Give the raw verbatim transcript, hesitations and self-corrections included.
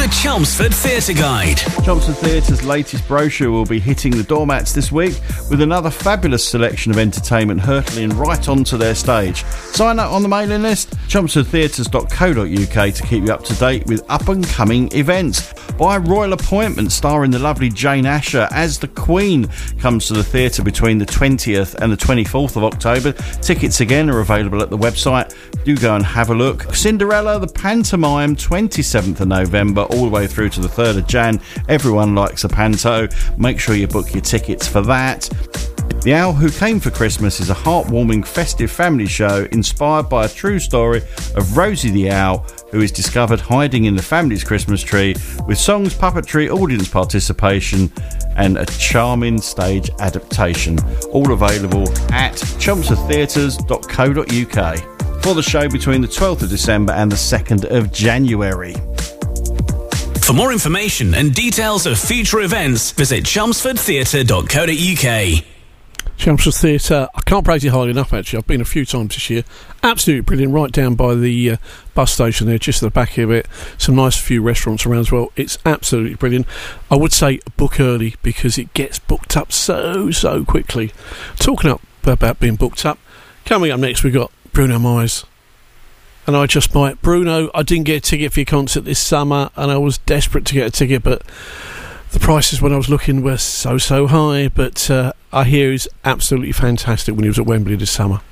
The Chelmsford Theatre Guide. Chelmsford Theatre's latest brochure will be hitting the doormats this week with another fabulous selection of entertainment hurtling right onto their stage. Sign up on the mailing list, chelmsford theatres dot co dot uk, to keep you up to date with up-and-coming events. By royal appointment, starring the lovely Jane Asher as the Queen comes to the theatre between the twentieth and the twenty-fourth of October. Tickets again are available at the website. Do go and have a look. Cinderella, the pantomime, twenty-seventh of November, all the way through to the third of Jan. Everyone likes a panto. Make sure you book your tickets for that. The Owl Who Came for Christmas is a heartwarming festive family show inspired by a true story of Rosie the Owl, who is discovered hiding in the family's Christmas tree, with songs, puppetry, audience participation and a charming stage adaptation. All available at chelmsford theatres dot co dot uk for the show between the twelfth of December and the second of January. For more information and details of future events, visit chelmsford theatre dot co dot uk. Chelmsford Theatre, I can't praise it highly enough actually. I've been a few times this year. Absolutely brilliant, right down by the uh, bus station there, just at the back of it. Some nice few restaurants around as well. It's absolutely brilliant. I would say book early because it gets booked up so, so quickly. Talking up about being booked up, coming up next we've got Bruno Mars. And I just might, Bruno, I didn't get a ticket for your concert this summer and I was desperate to get a ticket, but the prices when I was looking were so, so high. But uh, I hear he's absolutely fantastic when he was at Wembley this summer.